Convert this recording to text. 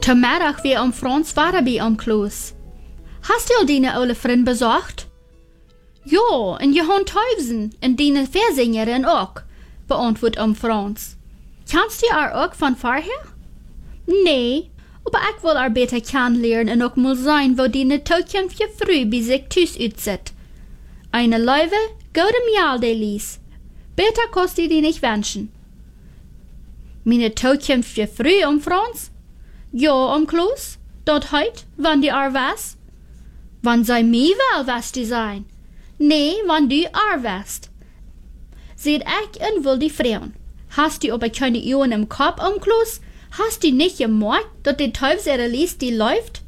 Vanmiddag weer Frans vader bij Kloos. Hast du al deine oude vriend bezocht? Ja, en Johan Teuwsen en deine Versingerin ook, beantwoordt Frans. Kennst du haar ook van vorher? Nee, aber ich will haar beter kennenlernen en ook mal sein, wo deine toekomstige Frau bij sich thuis uitzit. Eine Leuwe, gute Mjalde lies. Beter kost du die nicht wünschen. Meine toekomstige Frau, Frans? Ja, Kloos, dat heut, wann die was? Wann sei mir wel was du sein? Nee, wann du west. Seht ich und will die Frauen. Hast du aber keine Uhren im Kopf, Kloos? Hast du nicht gemerkt, dass die Teufelsere Lies die läuft?